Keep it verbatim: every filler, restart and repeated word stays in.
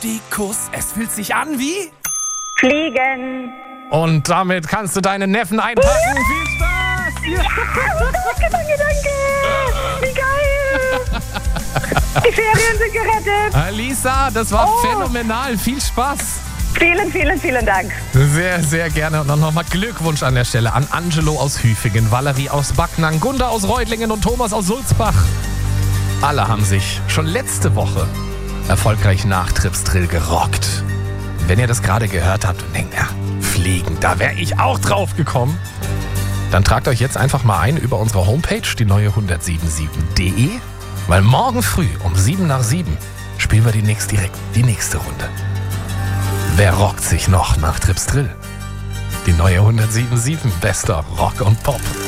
Kuss, es fühlt sich an wie... Fliegen. Und damit kannst du deine Neffen einpacken. Viel Spaß! Ja, danke, danke, danke. Wie geil. Die Ferien sind gerettet. Alisa, das war Oh. phänomenal. Viel Spaß. Vielen, vielen, vielen Dank. Sehr, sehr gerne. Und dann nochmal Glückwunsch an der Stelle an Angelo aus Hüfingen, Valerie aus Backnang, Gunda aus Reutlingen und Thomas aus Sulzbach. Alle haben sich schon letzte Woche erfolgreich nach Tripsdrill gerockt. Wenn ihr das gerade gehört habt und denkt, ja, fliegen, da wäre ich auch drauf gekommen, dann tragt euch jetzt einfach mal ein über unsere Homepage, die neue hundertsiebenundsiebzig punkt de, weil morgen früh um sieben nach sieben spielen wir demnächst direkt die nächste Runde. Wer rockt sich noch nach Tripsdrill? Die neue hundertsiebenundsiebzig, bester Rock und Pop.